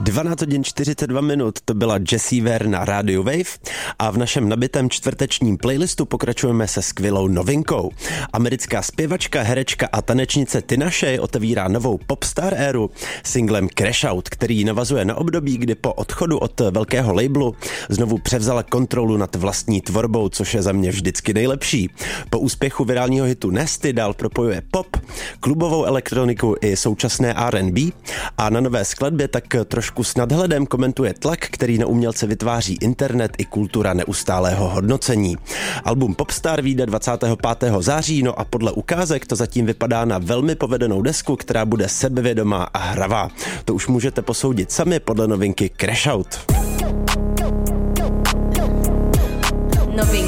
12 hodin 42 minut, to byla Jessie Ware na Radio Wave a v našem nabitém čtvrtečním playlistu pokračujeme se skvělou novinkou. Americká zpěvačka, herečka a tanečnice Tina Shea otevírá novou popstar éru singlem Crash Out, který navazuje na období, kdy po odchodu od velkého labelu znovu převzala kontrolu nad vlastní tvorbou, což je za mě vždycky nejlepší. Po úspěchu virálního hitu Nasty dál propojuje pop, klubovou elektroniku i současné R&B a na nové skladbě tak trošku s nadhledem komentuje tlak, který na umělce vytváří internet i kultura neustálého hodnocení. Album Popstar vyjde 25. září, no a podle ukázek to zatím vypadá na velmi povedenou desku, která bude sebevědomá a hravá. To už můžete posoudit sami podle novinky Crash Out. Novinky